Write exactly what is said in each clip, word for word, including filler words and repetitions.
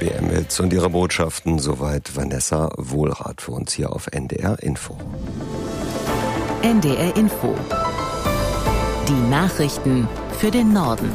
W M-Hits und ihre Botschaften. Soweit Vanessa Wohlrath für uns hier auf N D R Info. N D R Info. Die Nachrichten für den Norden.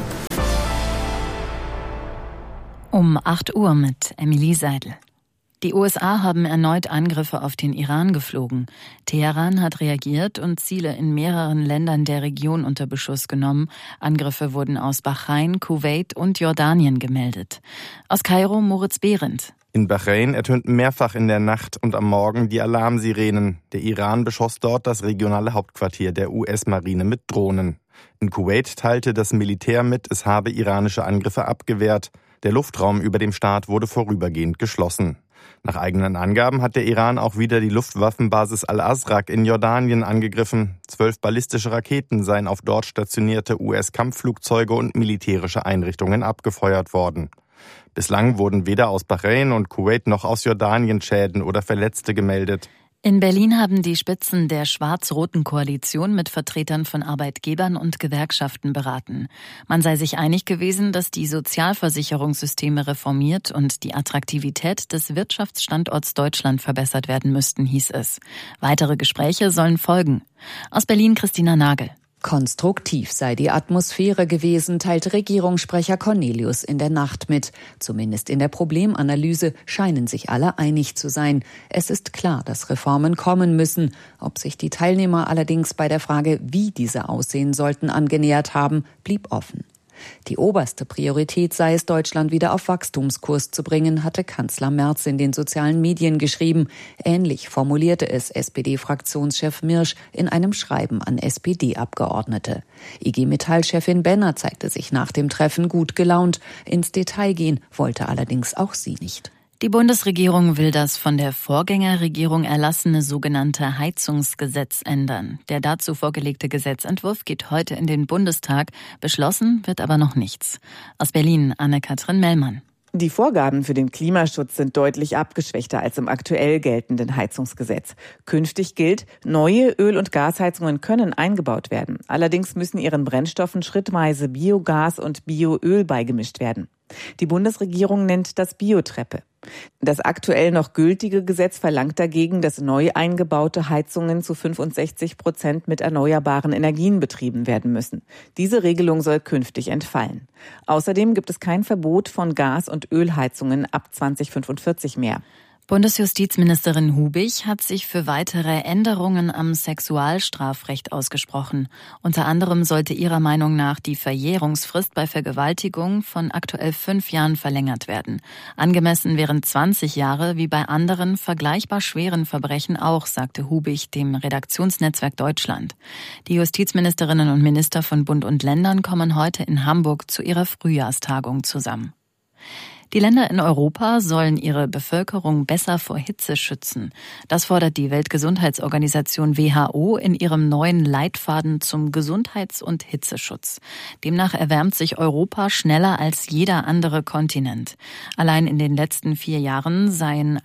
Um acht Uhr mit Emilie Seidel. Die U S A haben erneut Angriffe auf den Iran geflogen. Teheran hat reagiert und Ziele in mehreren Ländern der Region unter Beschuss genommen. Angriffe wurden aus Bahrain, Kuwait und Jordanien gemeldet. Aus Kairo Moritz Behrendt. In Bahrain ertönten mehrfach in der Nacht und am Morgen die Alarmsirenen. Der Iran beschoss dort das regionale Hauptquartier der U S-Marine mit Drohnen. In Kuwait teilte das Militär mit, es habe iranische Angriffe abgewehrt. Der Luftraum über dem Staat wurde vorübergehend geschlossen. Nach eigenen Angaben hat der Iran auch wieder die Luftwaffenbasis Al-Azraq in Jordanien angegriffen. Zwölf ballistische Raketen seien auf dort stationierte U S-Kampfflugzeuge und militärische Einrichtungen abgefeuert worden. Bislang wurden weder aus Bahrain und Kuwait noch aus Jordanien Schäden oder Verletzte gemeldet. In Berlin haben die Spitzen der schwarz-roten Koalition mit Vertretern von Arbeitgebern und Gewerkschaften beraten. Man sei sich einig gewesen, dass die Sozialversicherungssysteme reformiert und die Attraktivität des Wirtschaftsstandorts Deutschland verbessert werden müssten, hieß es. Weitere Gespräche sollen folgen. Aus Berlin Christina Nagel. Konstruktiv sei die Atmosphäre gewesen, teilt Regierungssprecher Cornelius in der Nacht mit. Zumindest in der Problemanalyse scheinen sich alle einig zu sein. Es ist klar, dass Reformen kommen müssen. Ob sich die Teilnehmer allerdings bei der Frage, wie diese aussehen sollten, angenähert haben, blieb offen. Die oberste Priorität sei es, Deutschland wieder auf Wachstumskurs zu bringen, hatte Kanzler Merz in den sozialen Medien geschrieben. Ähnlich formulierte es S P D-Fraktionschef Mirsch in einem Schreiben an S P D-Abgeordnete. I G Metall-Chefin Benner zeigte sich nach dem Treffen gut gelaunt. Ins Detail gehen wollte allerdings auch sie nicht. Die Bundesregierung will das von der Vorgängerregierung erlassene sogenannte Heizungsgesetz ändern. Der dazu vorgelegte Gesetzentwurf geht heute in den Bundestag. Beschlossen wird aber noch nichts. Aus Berlin Anne-Kathrin Mellmann. Die Vorgaben für den Klimaschutz sind deutlich abgeschwächter als im aktuell geltenden Heizungsgesetz. Künftig gilt, neue Öl- und Gasheizungen können eingebaut werden. Allerdings müssen ihren Brennstoffen schrittweise Biogas und Bioöl beigemischt werden. Die Bundesregierung nennt das Biotreppe. Das aktuell noch gültige Gesetz verlangt dagegen, dass neu eingebaute Heizungen zu fünfundsechzig Prozent mit erneuerbaren Energien betrieben werden müssen. Diese Regelung soll künftig entfallen. Außerdem gibt es kein Verbot von Gas- und Ölheizungen ab zweitausendfünfundvierzig mehr. Bundesjustizministerin Hubich hat sich für weitere Änderungen am Sexualstrafrecht ausgesprochen. Unter anderem sollte ihrer Meinung nach die Verjährungsfrist bei Vergewaltigung von aktuell fünf Jahren verlängert werden. Angemessen wären zwanzig Jahre, wie bei anderen vergleichbar schweren Verbrechen auch, sagte Hubich dem Redaktionsnetzwerk Deutschland. Die Justizministerinnen und Minister von Bund und Ländern kommen heute in Hamburg zu ihrer Frühjahrstagung zusammen. Die Länder in Europa sollen ihre Bevölkerung besser vor Hitze schützen. Das fordert die Weltgesundheitsorganisation W H O in ihrem neuen Leitfaden zum Gesundheits- und Hitzeschutz. Demnach erwärmt sich Europa schneller als jeder andere Kontinent. Allein in den letzten vier Jahren seien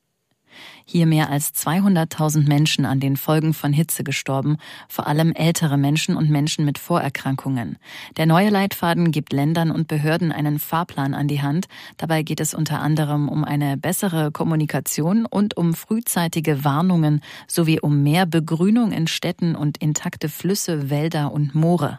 hier mehr als zweihunderttausend Menschen an den Folgen von Hitze gestorben, vor allem ältere Menschen und Menschen mit Vorerkrankungen. Der neue Leitfaden gibt Ländern und Behörden einen Fahrplan an die Hand. Dabei geht es unter anderem um eine bessere Kommunikation und um frühzeitige Warnungen sowie um mehr Begrünung in Städten und intakte Flüsse, Wälder und Moore.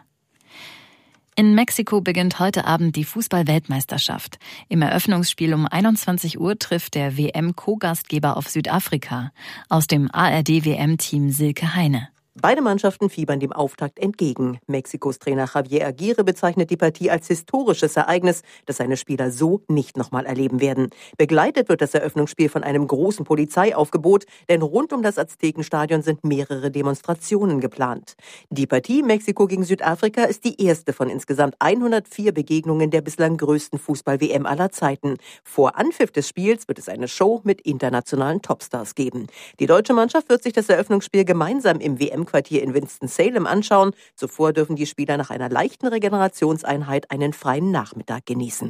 In Mexiko beginnt heute Abend die Fußball-Weltmeisterschaft. Im Eröffnungsspiel um einundzwanzig Uhr trifft der W M-Co-Gastgeber auf Südafrika. Aus dem A R D-W M-Team Silke Heine. Beide Mannschaften fiebern dem Auftakt entgegen. Mexikos Trainer Javier Aguirre bezeichnet die Partie als historisches Ereignis, das seine Spieler so nicht nochmal erleben werden. Begleitet wird das Eröffnungsspiel von einem großen Polizeiaufgebot, denn rund um das Aztekenstadion sind mehrere Demonstrationen geplant. Die Partie Mexiko gegen Südafrika ist die erste von insgesamt hundertvier Begegnungen der bislang größten Fußball-W M aller Zeiten. Vor Anpfiff des Spiels wird es eine Show mit internationalen Topstars geben. Die deutsche Mannschaft wird sich das Eröffnungsspiel gemeinsam im W M Quartier in Winston-Salem anschauen. Zuvor dürfen die Spieler nach einer leichten Regenerationseinheit einen freien Nachmittag genießen.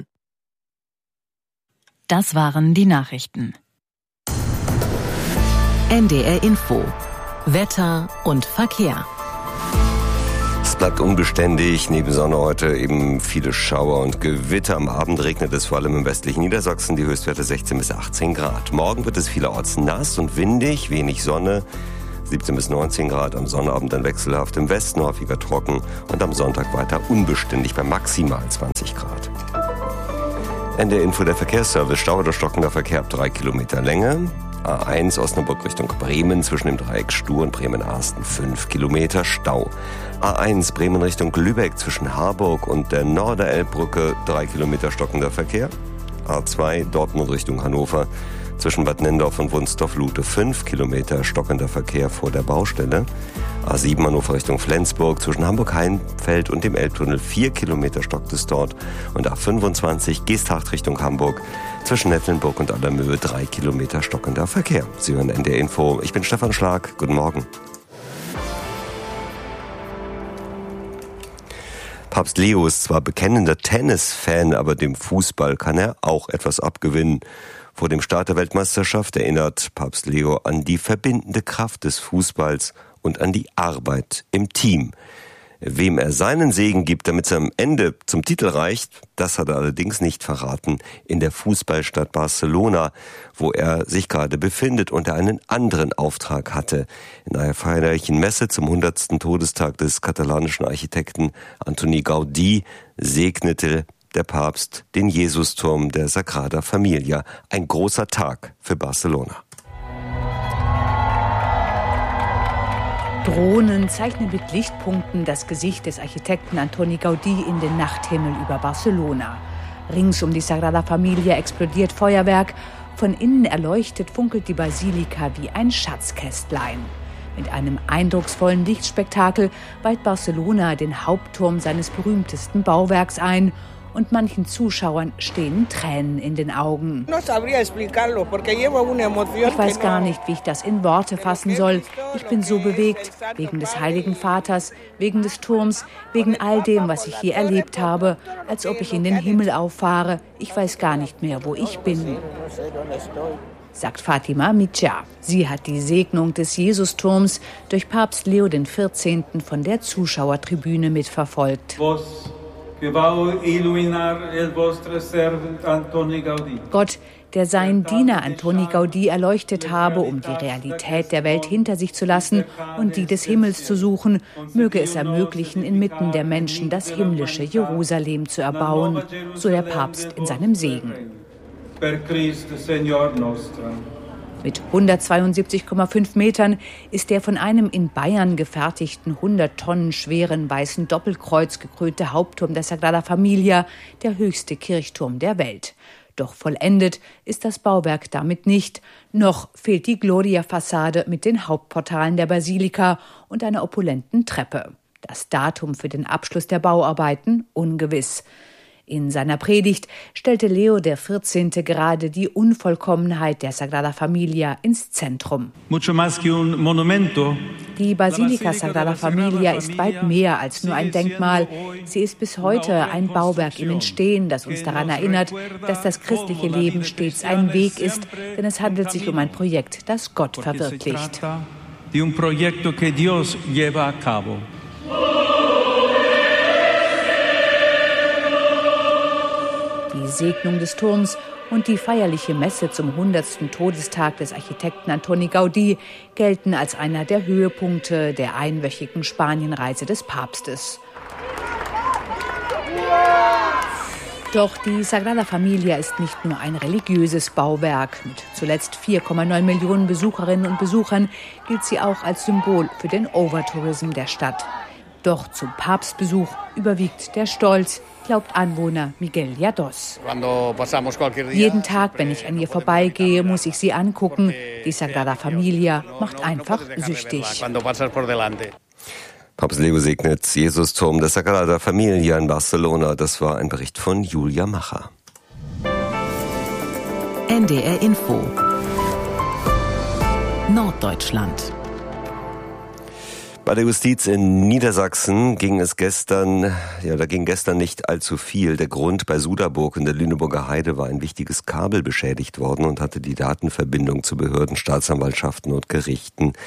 Das waren die Nachrichten. N D R Info. Wetter und Verkehr. bleibt unbeständig. Neben Sonne heute eben viele Schauer und Gewitter. Am Abend regnet es vor allem im westlichen Niedersachsen. Die Höchstwerte sechzehn bis achtzehn Grad. Morgen wird es vielerorts nass und windig, wenig Sonne. siebzehn bis neunzehn Grad. Am Sonnabend dann wechselhaft. Im Westen häufiger trocken. Und am Sonntag weiter unbeständig bei maximal zwanzig Grad. N D R Info, der Verkehrsservice. Stau oder stockender Verkehr ab drei Kilometer Länge. A eins Osnabrück Richtung Bremen zwischen dem Dreieck Stur und Bremen-Arsten fünf Kilometer Stau. A eins Bremen Richtung Lübeck zwischen Harburg und der Norderelbbrücke drei Kilometer stockender Verkehr. A zwei Dortmund Richtung Hannover zwischen Bad Nendorf und Wunstorf-Lute fünf Kilometer stockender Verkehr vor der Baustelle. A sieben Hannover Richtung Flensburg zwischen Hamburg-Heinfeld und dem Elbtunnel vier Kilometer stockt es dort. Und A fünfundzwanzig Geesthacht Richtung Hamburg zwischen Nettlenburg und Allermöhe drei Kilometer stockender Verkehr. Sie hören N D R Info. Ich bin Stefan Schlag. Guten Morgen. Papst Leo ist zwar bekennender Tennisfan, aber dem Fußball kann er auch etwas abgewinnen. Vor dem Start der Weltmeisterschaft erinnert Papst Leo an die verbindende Kraft des Fußballs und an die Arbeit im Team. Wem er seinen Segen gibt, damit es am Ende zum Titel reicht, das hat er allerdings nicht verraten. In der Fußballstadt Barcelona, wo er sich gerade befindet und er einen anderen Auftrag hatte. In einer feierlichen Messe zum hundertsten Todestag des katalanischen Architekten Antoni Gaudí segnete der Papst den Jesusturm der Sagrada Familia. Ein großer Tag für Barcelona. Drohnen zeichnen mit Lichtpunkten das Gesicht des Architekten Antoni Gaudí in den Nachthimmel über Barcelona. Rings um die Sagrada Familia explodiert Feuerwerk. Von innen erleuchtet funkelt die Basilika wie ein Schatzkästlein. Mit einem eindrucksvollen Lichtspektakel weiht Barcelona den Hauptturm seines berühmtesten Bauwerks ein. Und manchen Zuschauern stehen Tränen in den Augen. Ich weiß gar nicht, wie ich das in Worte fassen soll. Ich bin so bewegt, wegen des Heiligen Vaters, wegen des Turms, wegen all dem, was ich hier erlebt habe, als ob ich in den Himmel auffahre. Ich weiß gar nicht mehr, wo ich bin, sagt Fatima Mitja. Sie hat die Segnung des Jesusturms durch Papst Leo der vierzehnten von der Zuschauertribüne mitverfolgt. Gott, der seinen Diener Antoni Gaudí erleuchtet habe, um die Realität der Welt hinter sich zu lassen und die des Himmels zu suchen, möge es ermöglichen, inmitten der Menschen das himmlische Jerusalem zu erbauen, so der Papst in seinem Segen. Mit hundertzweiundsiebzig Komma fünf Metern ist der von einem in Bayern gefertigten hundert Tonnen schweren weißen Doppelkreuz gekrönte Hauptturm der Sagrada Familia der höchste Kirchturm der Welt. Doch vollendet ist das Bauwerk damit nicht. Noch fehlt die Gloria-Fassade mit den Hauptportalen der Basilika und einer opulenten Treppe. Das Datum für den Abschluss der Bauarbeiten ungewiss. In seiner Predigt stellte Leo der vierzehnte gerade die Unvollkommenheit der Sagrada Familia ins Zentrum. Die Basilika Sagrada Familia ist weit mehr als nur ein Denkmal. Sie ist bis heute ein Bauwerk im Entstehen, das uns daran erinnert, dass das christliche Leben stets ein Weg ist, denn es handelt sich um ein Projekt, das Gott verwirklicht. Die Segnung des Turms und die feierliche Messe zum hundertsten Todestag des Architekten Antoni Gaudí gelten als einer der Höhepunkte der einwöchigen Spanienreise des Papstes. Doch die Sagrada Familia ist nicht nur ein religiöses Bauwerk. Mit zuletzt vier Komma neun Millionen Besucherinnen und Besuchern gilt sie auch als Symbol für den Overtourism der Stadt. Doch zum Papstbesuch überwiegt der Stolz, glaubt Anwohner Miguel Llados. Jeden Tag, wenn ich an ihr vorbeigehe, muss ich sie angucken. Die Sagrada Familia macht einfach süchtig. Papst Leo segnet Jesusturm der Sagrada Familia in Barcelona. Das war ein Bericht von Julia Macher. N D R Info Norddeutschland. Bei der Justiz in Niedersachsen ging es gestern, ja, da ging gestern nicht allzu viel. Der Grund: bei Suderburg in der Lüneburger Heide war ein wichtiges Kabel beschädigt worden und hatte die Datenverbindung zu Behörden, Staatsanwaltschaften und Gerichten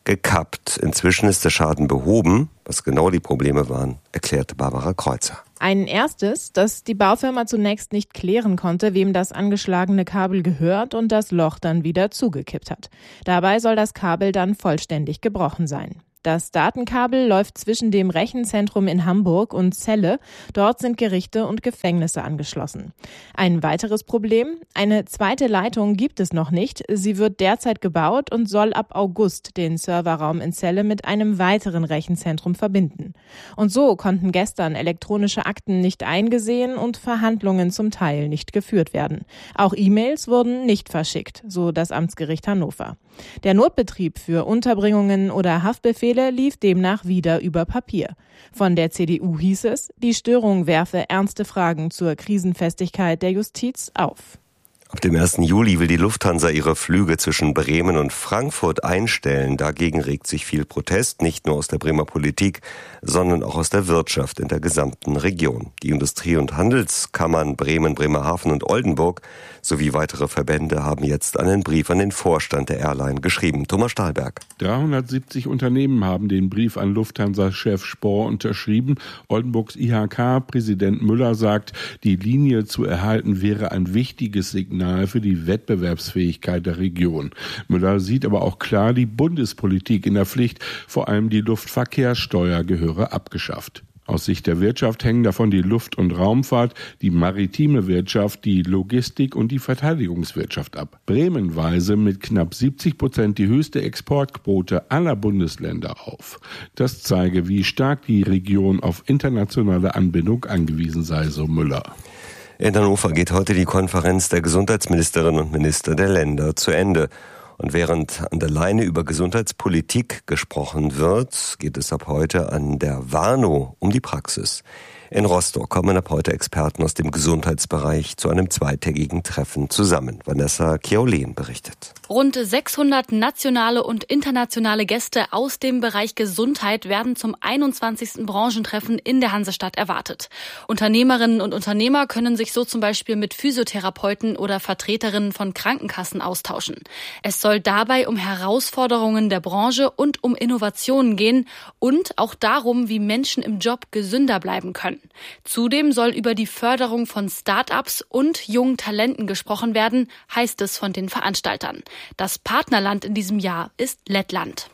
gekappt. Inzwischen ist der Schaden behoben. Was genau die Probleme waren, erklärte Barbara Kreuzer. Ein erstes, dass die Baufirma zunächst nicht klären konnte, wem das angeschlagene Kabel gehört und das Loch dann wieder zugekippt hat. Dabei soll das Kabel dann vollständig gebrochen sein. Das Datenkabel läuft zwischen dem Rechenzentrum in Hamburg und Celle. Dort sind Gerichte und Gefängnisse angeschlossen. Ein weiteres Problem: Eine zweite Leitung gibt es noch nicht. Sie wird derzeit gebaut und soll ab August den Serverraum in Celle mit einem weiteren Rechenzentrum verbinden. Und so konnten gestern elektronische Akten nicht eingesehen und Verhandlungen zum Teil nicht geführt werden. Auch E-Mails wurden nicht verschickt, so das Amtsgericht Hannover. Der Notbetrieb für Unterbringungen oder Haftbefehle lief demnach wieder über Papier. Von der C D U hieß es, die Störung werfe ernste Fragen zur Krisenfestigkeit der Justiz auf. Ab dem ersten Juli will die Lufthansa ihre Flüge zwischen Bremen und Frankfurt einstellen. Dagegen regt sich viel Protest, nicht nur aus der Bremer Politik, sondern auch aus der Wirtschaft in der gesamten Region. Die Industrie- und Handelskammern Bremen, Bremerhaven und Oldenburg sowie weitere Verbände haben jetzt einen Brief an den Vorstand der Airline geschrieben. Thomas Stahlberg. dreihundertsiebzig Unternehmen haben den Brief an Lufthansa-Chef Spohr unterschrieben. Oldenburgs I H K-Präsident Müller sagt, die Linie zu erhalten wäre ein wichtiges Signal für die Wettbewerbsfähigkeit der Region. Müller sieht aber auch klar die Bundespolitik in der Pflicht, vor allem die Luftverkehrssteuer gehöre abgeschafft. Aus Sicht der Wirtschaft hängen davon die Luft- und Raumfahrt, die maritime Wirtschaft, die Logistik und die Verteidigungswirtschaft ab. Bremen weise mit knapp siebzig Prozent die höchste Exportquote aller Bundesländer auf. Das zeige, wie stark die Region auf internationale Anbindung angewiesen sei, so Müller. In Hannover geht heute die Konferenz der Gesundheitsministerinnen und Minister der Länder zu Ende. Und während an der Leine über Gesundheitspolitik gesprochen wird, geht es ab heute an der Warnow um die Praxis. In Rostock kommen ab heute Experten aus dem Gesundheitsbereich zu einem zweitägigen Treffen zusammen. Vanessa Kjaulen berichtet. Rund sechshundert nationale und internationale Gäste aus dem Bereich Gesundheit werden zum einundzwanzigsten Branchentreffen in der Hansestadt erwartet. Unternehmerinnen und Unternehmer können sich so zum Beispiel mit Physiotherapeuten oder Vertreterinnen von Krankenkassen austauschen. Es soll dabei um Herausforderungen der Branche und um Innovationen gehen und auch darum, wie Menschen im Job gesünder bleiben können. Zudem soll über die Förderung von Start-ups und jungen Talenten gesprochen werden, heißt es von den Veranstaltern. Das Partnerland in diesem Jahr ist Lettland.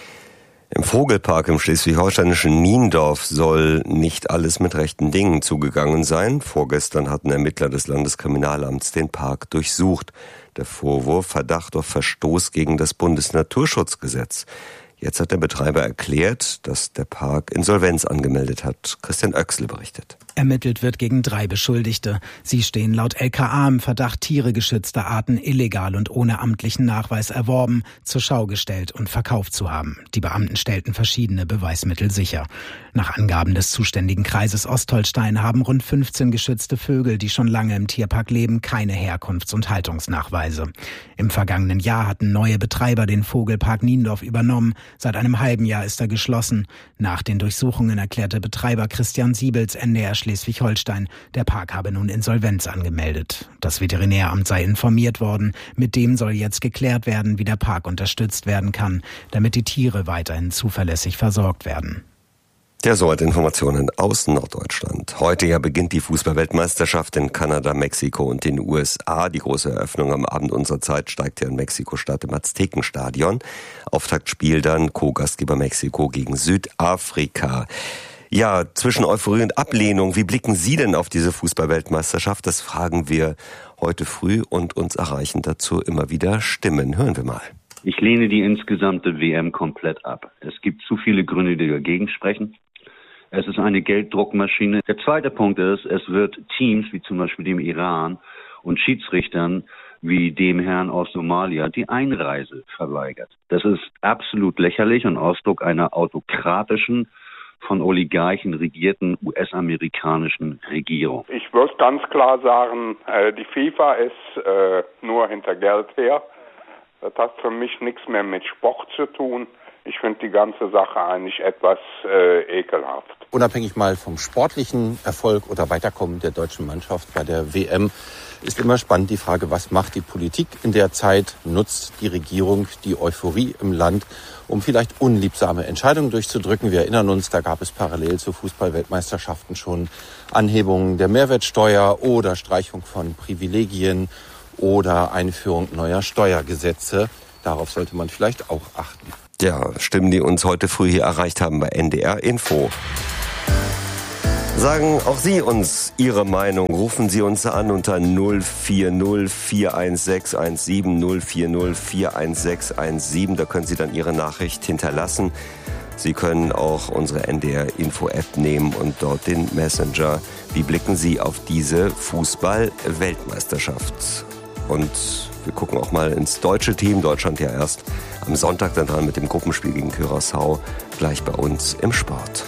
Im Vogelpark im schleswig-holsteinischen Niendorf soll nicht alles mit rechten Dingen zugegangen sein. Vorgestern hatten Ermittler des Landeskriminalamts den Park durchsucht. Der Vorwurf: Verdacht auf Verstoß gegen das Bundesnaturschutzgesetz. Jetzt hat der Betreiber erklärt, dass der Park Insolvenz angemeldet hat. Christian Oechsle berichtet. Ermittelt wird gegen drei Beschuldigte. Sie stehen laut L K A im Verdacht, Tiere geschützter Arten illegal und ohne amtlichen Nachweis erworben, zur Schau gestellt und verkauft zu haben. Die Beamten stellten verschiedene Beweismittel sicher. Nach Angaben des zuständigen Kreises Ostholstein haben rund fünfzehn geschützte Vögel, die schon lange im Tierpark leben, keine Herkunfts- und Haltungsnachweise. Im vergangenen Jahr hatten neue Betreiber den Vogelpark Niendorf übernommen. Seit einem halben Jahr ist er geschlossen. Nach den Durchsuchungen erklärte Betreiber Christian Siebels N D R Schleswig-Holstein, der Park habe nun Insolvenz angemeldet. Das Veterinäramt sei informiert worden. Mit dem soll jetzt geklärt werden, wie der Park unterstützt werden kann, damit die Tiere weiterhin zuverlässig versorgt werden. Ja, soweit Informationen aus Norddeutschland. Heute ja beginnt die Fußball-Weltmeisterschaft in Kanada, Mexiko und den U S A. Die große Eröffnung am Abend unserer Zeit steigt ja in Mexiko-Stadt im Aztekenstadion. Auftaktspiel dann Co-Gastgeber Mexiko gegen Südafrika. Ja, zwischen Euphorie und Ablehnung, wie blicken Sie denn auf diese Fußball-Weltmeisterschaft? Das fragen wir heute früh und uns erreichen dazu immer wieder Stimmen. Hören wir mal. Ich lehne die insgesamte W M komplett ab. Es gibt zu viele Gründe, die dagegen sprechen. Es ist eine Gelddruckmaschine. Der zweite Punkt ist, es wird Teams wie zum Beispiel dem Iran und Schiedsrichtern wie dem Herrn aus Somalia die Einreise verweigert. Das ist absolut lächerlich und Ausdruck einer autokratischen, von Oligarchen regierten U S-amerikanischen Regierung. Ich würde ganz klar sagen, die FIFA ist nur hinter Geld her. Das hat für mich nichts mehr mit Sport zu tun. Ich finde die ganze Sache eigentlich etwas äh, ekelhaft. Unabhängig mal vom sportlichen Erfolg oder Weiterkommen der deutschen Mannschaft bei der W M Ist immer spannend die Frage, was macht die Politik in der Zeit? Nutzt die Regierung die Euphorie im Land, um vielleicht unliebsame Entscheidungen durchzudrücken? Wir erinnern uns, da gab es parallel zu Fußball-Weltmeisterschaften schon Anhebungen der Mehrwertsteuer oder Streichung von Privilegien oder Einführung neuer Steuergesetze. Darauf sollte man vielleicht auch achten. Ja, Stimmen, die uns heute früh hier erreicht haben bei N D R Info. Sagen auch Sie uns Ihre Meinung. Rufen Sie uns an unter null vier null vier eins sechs eins sieben null vier null vier eins sechs eins sieben. Da können Sie dann Ihre Nachricht hinterlassen. Sie können auch unsere N D R Info App nehmen und dort den Messenger. Wie blicken Sie auf diese Fußball-Weltmeisterschaft? Und wir gucken auch mal ins deutsche Team. Deutschland ja erst am Sonntag dann dran mit dem Gruppenspiel gegen Curaçao. Gleich bei uns im Sport.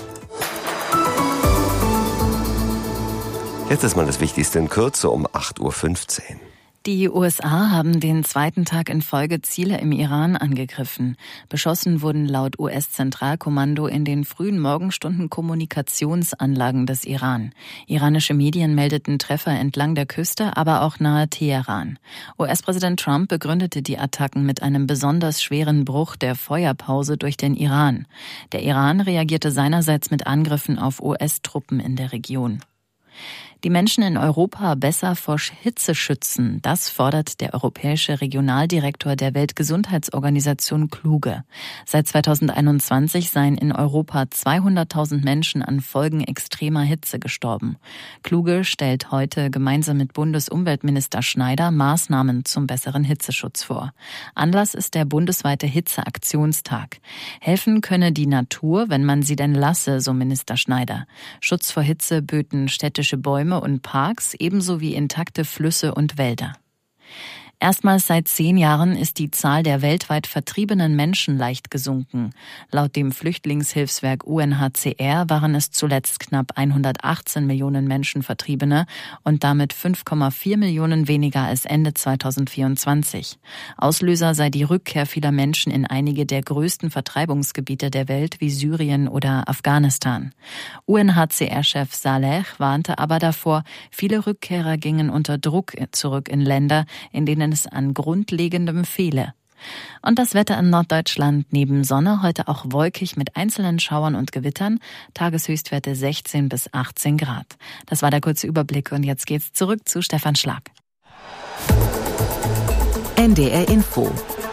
Jetzt ist mal das Wichtigste in Kürze um acht Uhr fünfzehn. Die U S A haben den zweiten Tag in Folge Ziele im Iran angegriffen. Beschossen wurden laut U S-Zentralkommando in den frühen Morgenstunden Kommunikationsanlagen des Iran. Iranische Medien meldeten Treffer entlang der Küste, aber auch nahe Teheran. U S-Präsident Trump begründete die Attacken mit einem besonders schweren Bruch der Feuerpause durch den Iran. Der Iran reagierte seinerseits mit Angriffen auf U S-Truppen in der Region. Die Menschen in Europa besser vor Hitze schützen, das fordert der europäische Regionaldirektor der Weltgesundheitsorganisation Kluge. Seit zweitausendeinundzwanzig seien in Europa zweihunderttausend Menschen an Folgen extremer Hitze gestorben. Kluge stellt heute gemeinsam mit Bundesumweltminister Schneider Maßnahmen zum besseren Hitzeschutz vor. Anlass ist der bundesweite Hitzeaktionstag. Helfen könne die Natur, wenn man sie denn lasse, so Minister Schneider. Schutz vor Hitze böten städtische Bäume und Parks, ebenso wie intakte Flüsse und Wälder. Erstmals seit zehn Jahren ist die Zahl der weltweit vertriebenen Menschen leicht gesunken. Laut dem Flüchtlingshilfswerk U N H C R waren es zuletzt knapp hundertachtzehn Millionen Menschen Vertriebene und damit fünf Komma vier Millionen weniger als Ende zweitausendvierundzwanzig. Auslöser sei die Rückkehr vieler Menschen in einige der größten Vertreibungsgebiete der Welt wie Syrien oder Afghanistan. U N H C R-Chef Saleh warnte aber davor, viele Rückkehrer gingen unter Druck zurück in Länder, in denen es an Grundlegendem fehle. Und das Wetter in Norddeutschland neben Sonne heute auch wolkig mit einzelnen Schauern und Gewittern, Tageshöchstwerte sechzehn bis achtzehn Grad. Das war der kurze Überblick und jetzt geht's zurück zu Stefan Schlag. N D R Info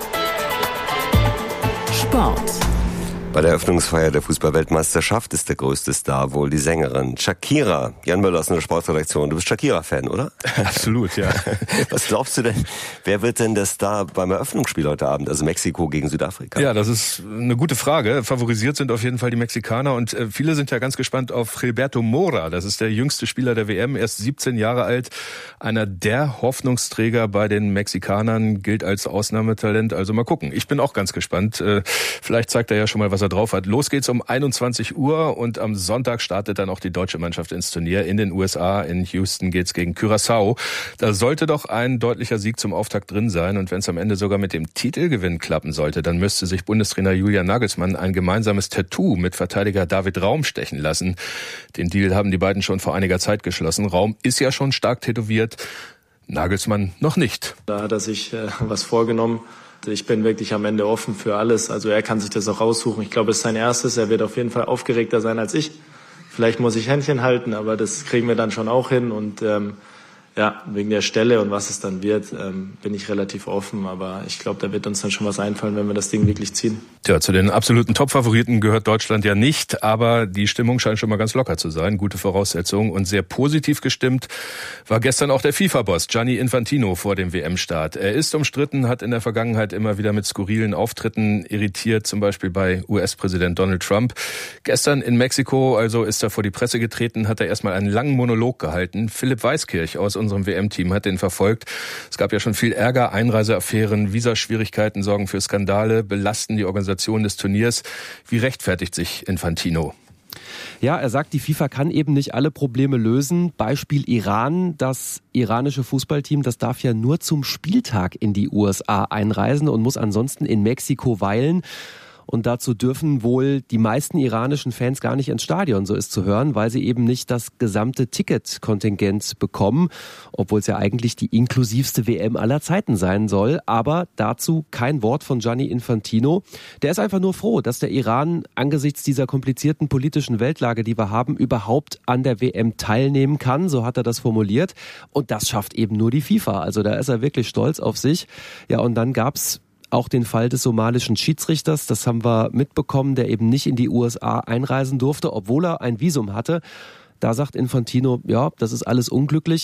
Sport. Bei der Eröffnungsfeier der Fußball-Weltmeisterschaft ist der größte Star wohl die Sängerin Shakira. Jan Möller aus der Sportredaktion. Du bist Shakira-Fan, oder? Absolut, ja. Was glaubst du denn, wer wird denn der Star beim Eröffnungsspiel heute Abend, also Mexiko gegen Südafrika? Ja, das ist eine gute Frage. Favorisiert sind auf jeden Fall die Mexikaner und viele sind ja ganz gespannt auf Gilberto Mora. Das ist der jüngste Spieler der W M, erst siebzehn Jahre alt. Einer der Hoffnungsträger bei den Mexikanern, gilt als Ausnahmetalent. Also mal gucken. Ich bin auch ganz gespannt. Vielleicht zeigt er ja schon mal, was er drauf hat. Los geht's um einundzwanzig Uhr und am Sonntag startet dann auch die deutsche Mannschaft ins Turnier in den U S A. In Houston geht's gegen Curaçao. Da sollte doch ein deutlicher Sieg zum Auftakt drin sein und wenn es am Ende sogar mit dem Titelgewinn klappen sollte, dann müsste sich Bundestrainer Julian Nagelsmann ein gemeinsames Tattoo mit Verteidiger David Raum stechen lassen. Den Deal haben die beiden schon vor einiger Zeit geschlossen. Raum ist ja schon stark tätowiert, Nagelsmann noch nicht. Da hat er sich äh, was vorgenommen. Ich bin wirklich am Ende offen für alles. Also er kann sich das auch raussuchen. Ich glaube, es ist sein erstes. Er wird auf jeden Fall aufgeregter sein als ich. Vielleicht muss ich Händchen halten, aber das kriegen wir dann schon auch hin. Und ähm, ja, wegen der Stelle und was es dann wird, ähm, bin ich relativ offen. Aber ich glaube, da wird uns dann schon was einfallen, wenn wir das Ding wirklich ziehen. Tja, zu den absoluten Top-Favoriten gehört Deutschland ja nicht. Aber die Stimmung scheint schon mal ganz locker zu sein. Gute Voraussetzungen und sehr positiv gestimmt war gestern auch der FIFA-Boss Gianni Infantino vor dem W M-Start. Er ist umstritten, hat in der Vergangenheit immer wieder mit skurrilen Auftritten irritiert, zum Beispiel bei U S-Präsident Donald Trump. Gestern in Mexiko, also ist er vor die Presse getreten, hat er erstmal einen langen Monolog gehalten. Philipp Weiskirch aus unserem W M-Team hat den verfolgt. Es gab ja schon viel Ärger, Einreiseaffären, Visaschwierigkeiten sorgen für Skandale, belasten die Organisation des Turniers. Wie rechtfertigt sich Infantino? Ja, er sagt, die FIFA kann eben nicht alle Probleme lösen. Beispiel Iran. Das iranische Fußballteam, das darf ja nur zum Spieltag in die U S A einreisen und muss ansonsten in Mexiko weilen. Und dazu dürfen wohl die meisten iranischen Fans gar nicht ins Stadion, so ist zu hören, weil sie eben nicht das gesamte Ticketkontingent bekommen, obwohl es ja eigentlich die inklusivste W M aller Zeiten sein soll. Aber dazu kein Wort von Gianni Infantino. Der ist einfach nur froh, dass der Iran angesichts dieser komplizierten politischen Weltlage, die wir haben, überhaupt an der W M teilnehmen kann. So hat er das formuliert. Und das schafft eben nur die FIFA. Also da ist er wirklich stolz auf sich. Ja, und dann gab's auch den Fall des somalischen Schiedsrichters, das haben wir mitbekommen, der eben nicht in die U S A einreisen durfte, obwohl er ein Visum hatte. Da sagt Infantino, ja, das ist alles unglücklich,